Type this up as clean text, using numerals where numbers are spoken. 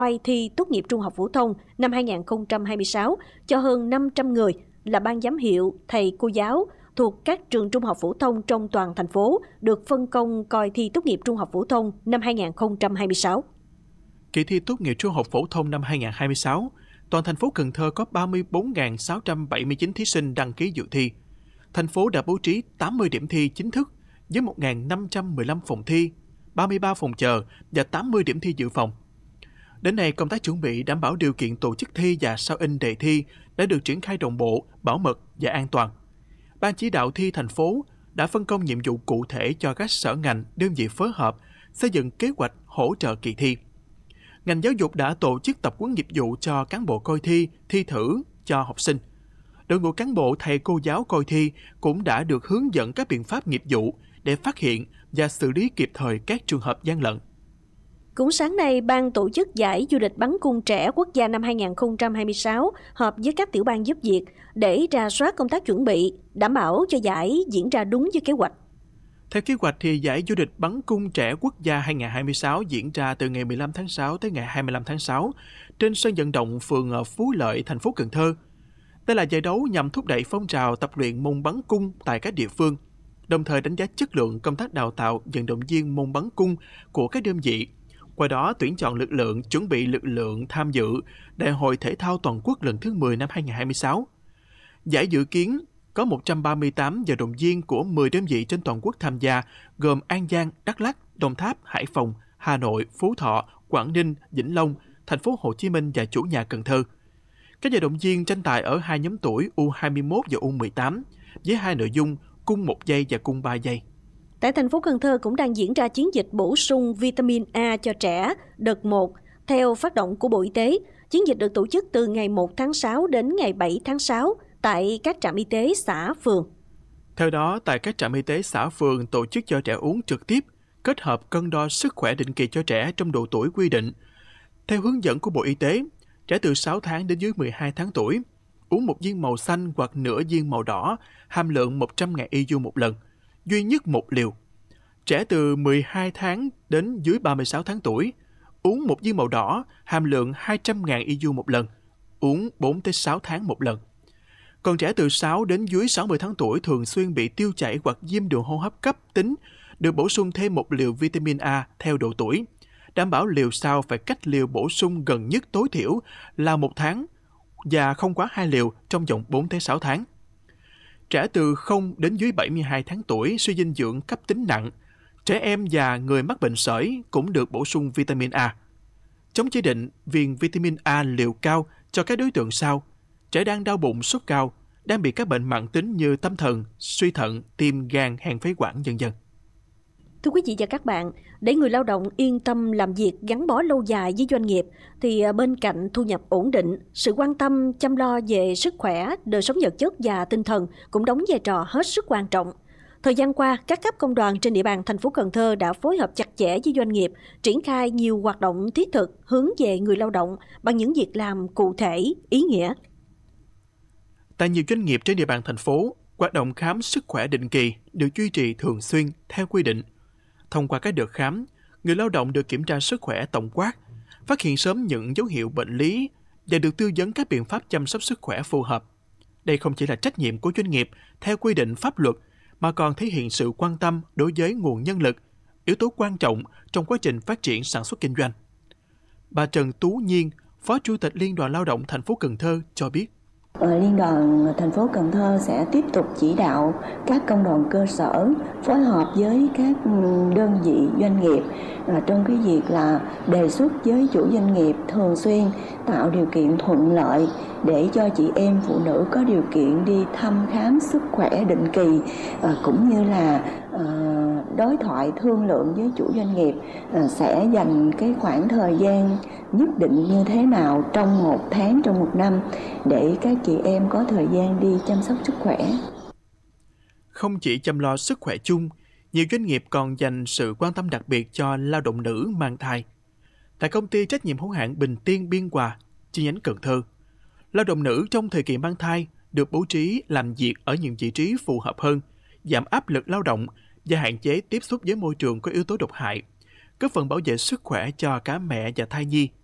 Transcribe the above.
coi thi tốt nghiệp trung học phổ thông năm 2026 cho hơn 500 người là ban giám hiệu, thầy, cô giáo thuộc các trường trung học phổ thông trong toàn thành phố được phân công coi thi tốt nghiệp trung học phổ thông năm 2026. Kỳ thi tốt nghiệp trung học phổ thông năm 2026, toàn thành phố Cần Thơ có 34.679 thí sinh đăng ký dự thi. Thành phố đã bố trí 80 điểm thi chính thức với 1.515 phòng thi, 33 phòng chờ và 80 điểm thi dự phòng. Đến nay, công tác chuẩn bị đảm bảo điều kiện tổ chức thi và sao in đề thi đã được triển khai đồng bộ, bảo mật và an toàn. Ban chỉ đạo thi thành phố đã phân công nhiệm vụ cụ thể cho các sở ngành, đơn vị phối hợp, xây dựng kế hoạch hỗ trợ kỳ thi. Ngành giáo dục đã tổ chức tập huấn nghiệp vụ cho cán bộ coi thi, thi thử cho học sinh. Đội ngũ cán bộ thầy cô giáo coi thi cũng đã được hướng dẫn các biện pháp nghiệp vụ để phát hiện và xử lý kịp thời các trường hợp gian lận. Cũng sáng nay, Ban tổ chức giải du lịch bắn cung trẻ quốc gia năm 2026 họp với các tiểu ban giúp việc để rà soát công tác chuẩn bị, đảm bảo cho giải diễn ra đúng với kế hoạch. Theo kế hoạch thì giải du lịch bắn cung trẻ quốc gia 2026 diễn ra từ ngày 15 tháng 6 tới ngày 25 tháng 6 trên sân vận động phường Phú Lợi, thành phố Cần Thơ. Đây là giải đấu nhằm thúc đẩy phong trào tập luyện môn bắn cung tại các địa phương, đồng thời đánh giá chất lượng công tác đào tạo vận động viên môn bắn cung của các đơn vị. Qua đó tuyển chọn lực lượng, chuẩn bị lực lượng tham dự Đại hội Thể thao Toàn quốc lần thứ 10 năm 2026. Giải dự kiến có 138 vận động viên của 10 đơn vị trên toàn quốc tham gia, gồm An Giang, Đắk Lắk, Đồng Tháp, Hải Phòng, Hà Nội, Phú Thọ, Quảng Ninh, Vĩnh Long, thành phố Hồ Chí Minh và chủ nhà Cần Thơ. Các vận động viên tranh tài ở hai nhóm tuổi U21 và U18 với hai nội dung cung 1 giây và cung 3 giây. Tại thành phố Cần Thơ cũng đang diễn ra chiến dịch bổ sung vitamin A cho trẻ đợt 1 theo phát động của Bộ Y tế. Chiến dịch được tổ chức từ ngày 1 tháng 6 đến ngày 7 tháng 6 tại các trạm y tế xã, phường. Theo đó, tại các trạm y tế xã, phường tổ chức cho trẻ uống trực tiếp, kết hợp cân đo sức khỏe định kỳ cho trẻ trong độ tuổi quy định. Theo hướng dẫn của Bộ Y tế, trẻ từ 6 tháng đến dưới 12 tháng tuổi uống một viên màu xanh hoặc nửa viên màu đỏ, hàm lượng 100.000 IU một lần, duy nhất một liều. Trẻ từ 12 tháng đến dưới 36 tháng tuổi uống một viên màu đỏ, hàm lượng 200.000 IU một lần, uống 4-6 tháng một lần. Còn trẻ từ 6 đến dưới 60 tháng tuổi thường xuyên bị tiêu chảy hoặc viêm đường hô hấp cấp tính được bổ sung thêm một liều vitamin A theo độ tuổi, đảm bảo liều sau phải cách liều bổ sung gần nhất tối thiểu là 1 tháng và không quá 2 liều trong vòng 4-6 tháng. Trẻ từ 0 đến dưới 72 tháng tuổi suy dinh dưỡng cấp tính nặng, trẻ em và người mắc bệnh sởi cũng được bổ sung vitamin A. Chống chỉ định viên vitamin A liều cao cho các đối tượng sau: trẻ đang đau bụng, sốt cao, đang bị các bệnh mãn tính như tâm thần, suy thận, tim, gan, hèn phế quản, vân vân. Thưa quý vị và các bạn, để người lao động yên tâm làm việc gắn bó lâu dài với doanh nghiệp, thì bên cạnh thu nhập ổn định, sự quan tâm chăm lo về sức khỏe, đời sống vật chất và tinh thần cũng đóng vai trò hết sức quan trọng. Thời gian qua, các cấp công đoàn trên địa bàn thành phố Cần Thơ đã phối hợp chặt chẽ với doanh nghiệp, triển khai nhiều hoạt động thiết thực hướng về người lao động bằng những việc làm cụ thể, ý nghĩa. Tại nhiều doanh nghiệp trên địa bàn thành phố, hoạt động khám sức khỏe định kỳ được duy trì thường xuyên theo quy định. Thông qua các đợt khám, người lao động được kiểm tra sức khỏe tổng quát, phát hiện sớm những dấu hiệu bệnh lý và được tư vấn các biện pháp chăm sóc sức khỏe phù hợp. Đây không chỉ là trách nhiệm của doanh nghiệp theo quy định pháp luật, mà còn thể hiện sự quan tâm đối với nguồn nhân lực, yếu tố quan trọng trong quá trình phát triển sản xuất kinh doanh. Bà Trần Tú Nhiên, Phó Chủ tịch Liên đoàn Lao động thành phố Cần Thơ cho biết. Liên đoàn thành phố Cần Thơ sẽ tiếp tục chỉ đạo các công đoàn cơ sở phối hợp với các đơn vị doanh nghiệp trong cái việc là đề xuất với chủ doanh nghiệp thường xuyên tạo điều kiện thuận lợi để cho chị em phụ nữ có điều kiện đi thăm khám sức khỏe định kỳ, cũng như là đối thoại thương lượng với chủ doanh nghiệp sẽ dành cái khoảng thời gian nhất định như thế nào trong 1 tháng, trong 1 năm để các chị em có thời gian đi chăm sóc sức khỏe. Không chỉ chăm lo sức khỏe chung, nhiều doanh nghiệp còn dành sự quan tâm đặc biệt cho lao động nữ mang thai. Tại công ty trách nhiệm hữu hạn Bình Tiên Biên Hòa, chi nhánh Cần Thơ, lao động nữ trong thời kỳ mang thai được bố trí làm việc ở những vị trí phù hợp hơn, giảm áp lực lao động và hạn chế tiếp xúc với môi trường có yếu tố độc hại, góp phần bảo vệ sức khỏe cho cả mẹ và thai nhi.